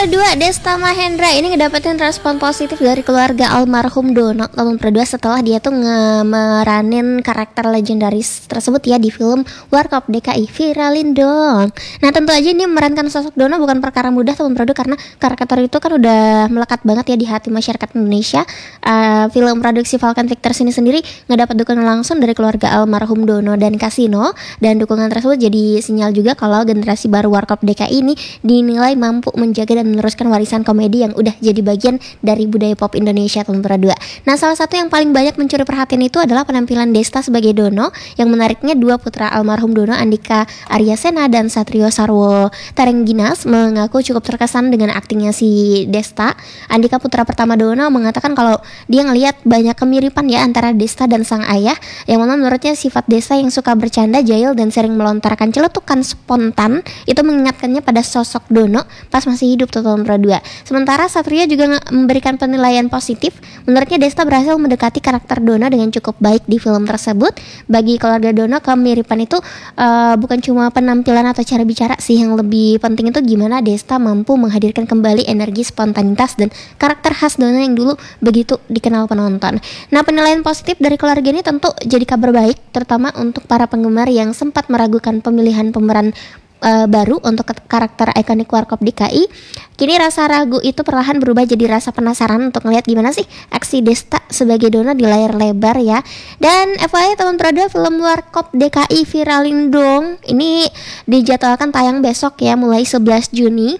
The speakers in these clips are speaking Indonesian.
kedua, Desta Mahendra ini ngedapetin respon positif dari keluarga almarhum Dono tahun kedua setelah dia tuh ngemeranin karakter legendaris tersebut ya di film Warkop DKI. Viralin dong. Nah tentu aja ini memerankan sosok Dono bukan perkara mudah tahun kedua karena karakter itu kan udah melekat banget ya di hati masyarakat Indonesia. Film produksi Falcon Pictures ini sendiri ngedapat dukungan langsung dari keluarga almarhum Dono dan Kasino, dan dukungan tersebut jadi sinyal juga kalau generasi baru Warkop DKI ini dinilai mampu menjaga dan meneruskan warisan komedi yang udah jadi bagian dari budaya pop Indonesia tahun 2002. Nah, salah satu yang paling banyak mencuri perhatian itu adalah penampilan Desta sebagai Dono. Yang menariknya, dua putra almarhum Dono, Andika Aryasena dan Satrio Sarwo Tarengginas, mengaku cukup terkesan dengan aktingnya si Desta. Andika, putra pertama Dono, mengatakan kalau dia ngelihat banyak kemiripan ya antara Desta dan sang ayah, yang mana menurutnya sifat Desta yang suka bercanda, jahil, dan sering melontarkan celetukan spontan itu mengingatkannya pada sosok Dono pas masih hidup tahun 2002. Sementara Satria juga memberikan penilaian positif. Menurutnya Desta berhasil mendekati karakter Dono dengan cukup baik di film tersebut. Bagi keluarga Dono, kemiripan itu bukan cuma penampilan atau cara bicara sih, yang lebih penting itu gimana Desta mampu menghadirkan kembali energi, spontanitas, dan karakter khas Dono yang dulu begitu dikenal penonton. Nah, penilaian positif dari keluarga ini tentu jadi kabar baik, terutama untuk para penggemar yang sempat meragukan pemilihan pemeran baru untuk karakter ikonik Warkop DKI. Kini rasa ragu itu perlahan berubah jadi rasa penasaran untuk ngeliat gimana sih aksi Desta sebagai Dono di layar lebar ya. Dan FYI tahun terada film Warkop DKI Viralin dong ini dijadwalkan tayang besok ya, mulai 11 Juni.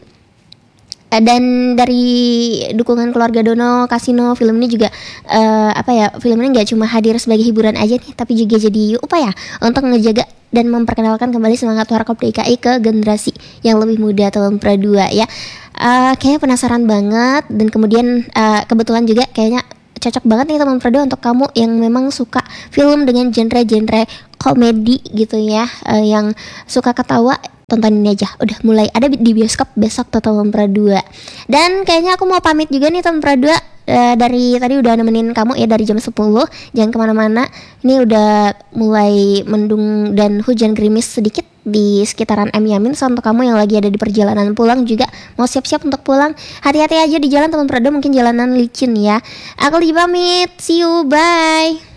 Dan dari dukungan keluarga Dono, Kasino, film ini juga film ini nggak cuma hadir sebagai hiburan aja nih, tapi juga jadi upaya untuk ngejaga dan memperkenalkan kembali semangat Warkop DKI ke generasi yang lebih muda tahun pra-2 ya. Kayaknya penasaran banget, dan kemudian kebetulan juga kayaknya cocok banget nih teman pra-2 untuk kamu yang memang suka film dengan genre-genre komedi gitu ya, yang suka ketawa. Tontonin aja, udah mulai ada di bioskop besok tuh tahun pra-2. Dan kayaknya aku mau pamit juga nih tahun pra-2. Dari tadi udah nemenin kamu ya dari jam 10. Jangan kemana-mana, ini udah mulai mendung dan hujan gerimis sedikit di sekitaran M Yamin. So untuk kamu yang lagi ada di perjalanan pulang juga mau siap-siap untuk pulang, hati-hati aja di jalan teman pra-2, mungkin jalanan licin ya. Aku lagi pamit, see you, bye.